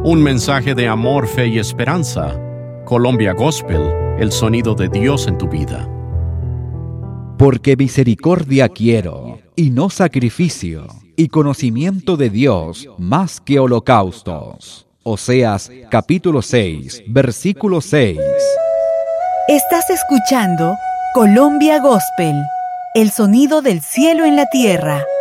Un mensaje de amor, fe y esperanza. Colombia Gospel, el sonido de Dios en tu vida. Porque misericordia quiero, y no sacrificio, y conocimiento de Dios más que holocaustos. Oseas, capítulo 6, versículo 6. Estás escuchando Colombia Gospel, el sonido del cielo en la tierra.